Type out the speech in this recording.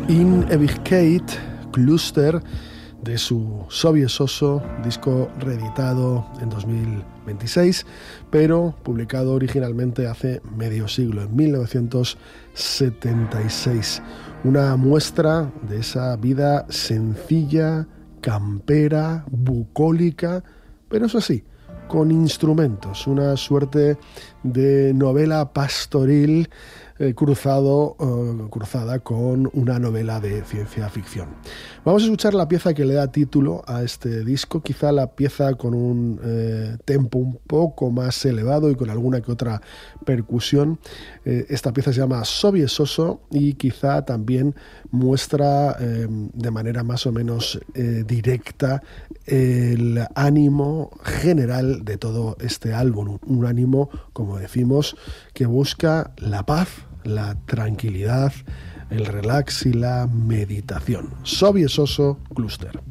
In Ewigkeit, Cluster, de su Sobiesoso, disco reeditado en 2026, pero publicado originalmente hace medio siglo, en 1976. Una muestra de esa vida sencilla, campera, bucólica, pero eso sí, con instrumentos, una suerte de novela pastoril cruzada con una novela de ciencia ficción. Vamos a escuchar la pieza que le da título a este disco, quizá la pieza con un tempo un poco más elevado y con alguna que otra percusión. Esta pieza se llama Sobiesoso y quizá también muestra de manera más o menos directa el ánimo general de todo este álbum, un ánimo, como decimos, que busca la paz, la tranquilidad, el relax y la meditación. Sobiesoso Cluster.